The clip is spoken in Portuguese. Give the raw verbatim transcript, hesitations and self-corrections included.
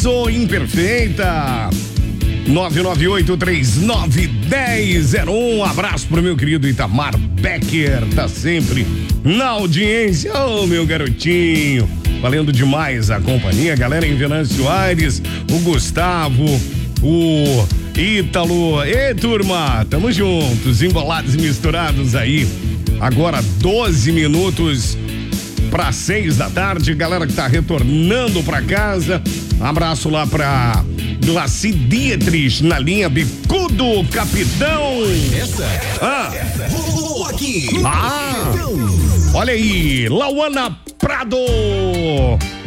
Sou imperfeita. nove nove oito três nove um zero zero um. Um abraço pro meu querido Itamar Becker, tá sempre na audiência. Ô, oh, meu garotinho, valendo demais a companhia, galera em Venâncio Aires, o Gustavo, o Ítalo. Ê, turma, tamo juntos, embolados e misturados aí. Agora doze minutos para seis da tarde, galera que tá retornando pra casa. Um abraço lá pra Glaci Dietrich na linha Bicudo Capitão. Essa, ah. essa rolou aqui. Ah, olha aí, Lauana Prado.